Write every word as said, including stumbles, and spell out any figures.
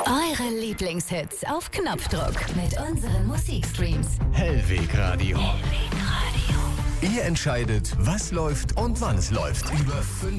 Eure Lieblingshits auf Knopfdruck mit unseren Musikstreams. Hellweg Radio. Hellweg Radio. Ihr entscheidet, was läuft und wann es läuft. Über fünf